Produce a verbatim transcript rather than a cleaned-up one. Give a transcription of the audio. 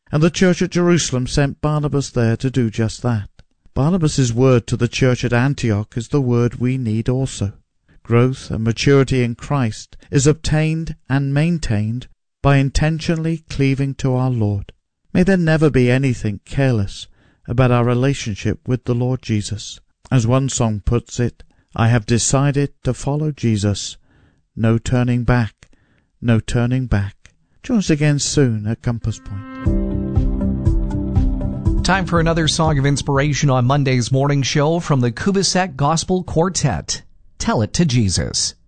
And the church at Jerusalem sent Barnabas there to do just that. Barnabas's word to the church at Antioch is the word we need also. Growth and maturity in Christ is obtained and maintained by intentionally cleaving to our Lord. May there never be anything careless about our relationship with the Lord Jesus. As one song puts it, I have decided to follow Jesus. No turning back, no turning back. Join us again soon at Compass Point. Time for another song of inspiration on Monday's morning show from the Kubasek Gospel Quartet. Tell It to Jesus.